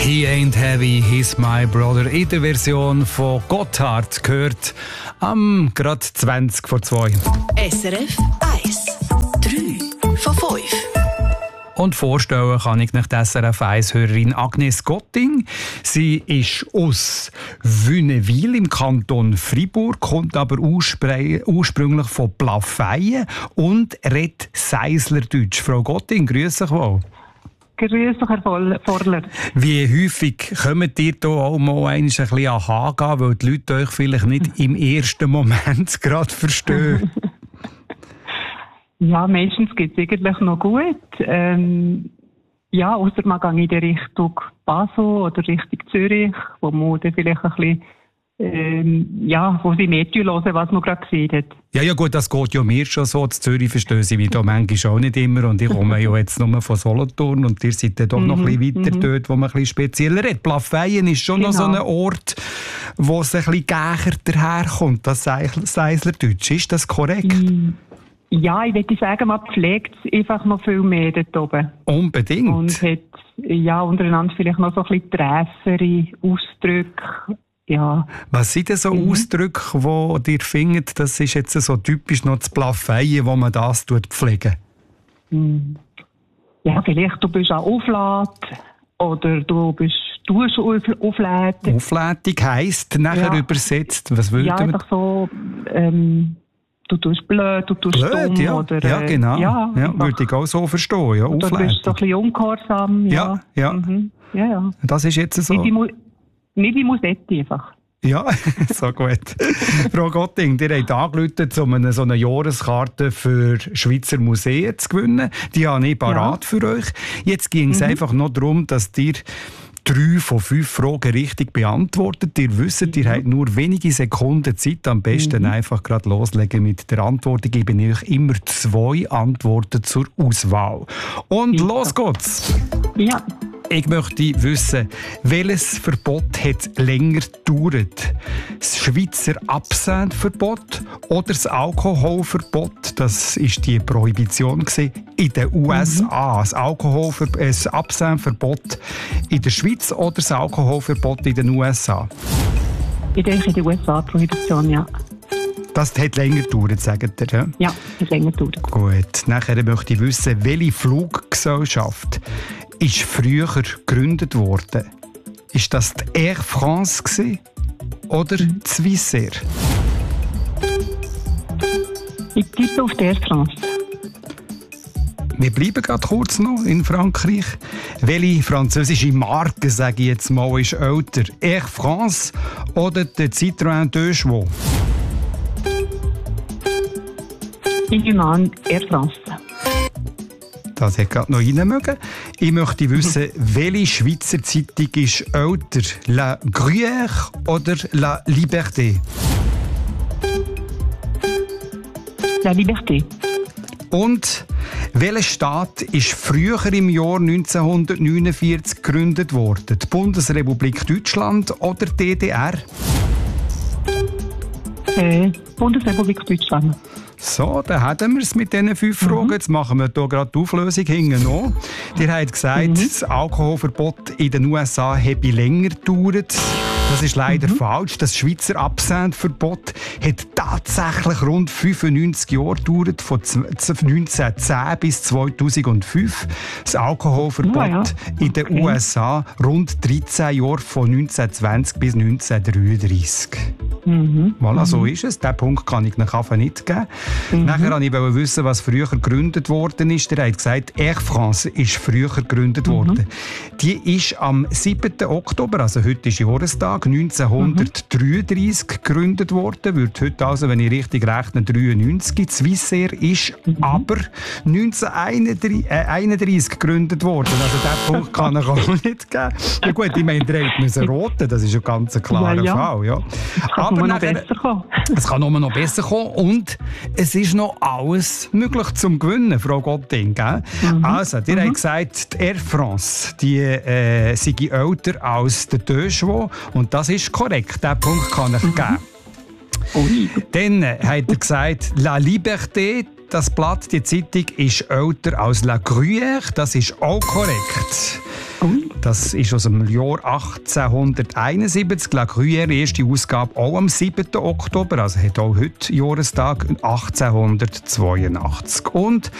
«He ain't heavy, he's my brother» in der Version von Gotthard gehört am gerade 20 vor 2. SRF 1, 3 von 5. Und vorstellen kann ich nicht die SRF 1-Hörerin Agnes Gotting. Sie ist aus Wünnewil im Kanton Fribourg, kommt aber ursprünglich von Plafeyen und redet Seislerdeutsch. Frau Gotting, grüß dich wohl. Grüß dich, Herr Vorler. Wie häufig kommt ihr hier auch mal ein bisschen an den Haken, weil die Leute euch vielleicht nicht im ersten Moment gerade verstehen? Ja, meistens geht es eigentlich noch gut. Ja, ausser man geht in die Richtung Basel oder Richtung Zürich, wo man dann vielleicht ein bisschen, wo sie mehr hören, was man gerade gesehen hat. Ja, gut, das geht ja mir schon so. In Zürich verstehen sie mich da manchmal auch nicht immer. Und ich komme ja jetzt nur von Solothurn und ihr seid dann doch noch ein bisschen weiter dort, wo man ein bisschen spezieller redet. Plafeyen ist schon noch so ein Ort, wo es ein bisschen gächer daherkommt, das Seislerdeutsch. Ist das korrekt? Ja, ich würde sagen, man pflegt es einfach noch viel mehr dort oben. Unbedingt. Und hat untereinander vielleicht noch so ein bisschen drässere Ausdrücke. Ja. Was sind denn so Ausdrücke, wo ihr findet, das ist jetzt so typisch noch das Plafeyen, wo man das pflegen? Ja, vielleicht du bist auch Auflad oder du tust Aufläden. Aufladung heisst nachher übersetzt, was will ja, einfach so, du tust blöd, du tust dumm. Ja. Oder, ja, genau. Ja, würde ich auch so verstehen. Ja, oder du bist so ein bisschen ungehorsam. Ja. Ja. Das ist jetzt so. Nicht wie Musetti einfach. Ja, so gut. Frau Gotting, ihr habt angerufen, um so eine Jahreskarte für Schweizer Museen zu gewinnen. Die habe ich parat für euch. Jetzt ging es einfach noch darum, dass ihr 3 von 5 Fragen richtig beantwortet. Ihr wisst, ihr habt nur wenige Sekunden Zeit. Am besten einfach gerade loslegen mit der Antwort. Ich gebe euch immer 2 Antworten zur Auswahl. Und los geht's! Ja. Ich möchte wissen, welches Verbot hat länger gedauert? Das Schweizer Absinthverbot oder das Alkoholverbot? Das war die Prohibition in den USA. Das Absinthverbot in der Schweiz oder das Alkoholverbot in den USA? Ich denke in den USA, Prohibition, ja. Das hat länger gedauert, sagt ihr? Ja? Ja, hat länger gedauert. Gut, nachher möchte ich wissen, welche Fluggesellschaft ist früher gegründet worden? Ist das die Air France oder die Swissair? Ich tippe auf die Air France. Wir bleiben gerade kurz noch in Frankreich. Welche französische Marke, sage ich jetzt mal, ist älter? Air France oder der Citroën 2 Chevaux? Ich nehme an, Air France. Das hätte gerade noch rein mögen. Ich möchte wissen, welche Schweizer Zeitung ist älter? La Gruyère oder La Liberté? La Liberté. Und welcher Staat ist früher im Jahr 1949 gegründet worden? Die Bundesrepublik Deutschland oder DDR? Bundesrepublik Deutschland. So, dann haben wir es mit diesen 5 Fragen. Jetzt machen wir hier gerade die Auflösung hinten noch. Ihr habt gesagt, das Alkoholverbot in den USA habe länger gedauert. Das ist leider falsch. Das Schweizer Absinthverbot hat tatsächlich rund 95 Jahre gedauert, von 1910 bis 2005. Das Alkoholverbot in den USA rund 13 Jahre, von 1920 bis 1933. Voilà, so ist es. Diesen Punkt kann ich euch einfach nicht geben. Nachher wollte ich wissen, was früher gegründet worden ist. Der hat gesagt, Air France ist früher gegründet worden. Die ist am 7. Oktober, also heute ist Jahrestag, 1933 gegründet worden. Wird heute also, wenn ich richtig rechne, 93. Die Swissair ist aber 1931 gegründet worden. Also diesen Punkt kann ich auch nicht geben. Ja gut, ich meine, der müssen roten, das ist ein ganz klarer Fall. Ja. Aber nachher, es kann nur noch besser kommen und es ist noch alles möglich zum Gewinnen, Frau Gotting. Also, ihr habt gesagt, die Air France, die sei älter als der 2 Chevaux und das ist korrekt. Diesen Punkt kann ich geben. Dann hat er gesagt, La Liberté, das Blatt, die Zeitung, ist älter als La Gruyère. Das ist auch korrekt. Das ist aus dem Jahr 1871. La Gruyère, die erste Ausgabe, auch am 7. Oktober, also hat auch heute Jahrestag 1882. Und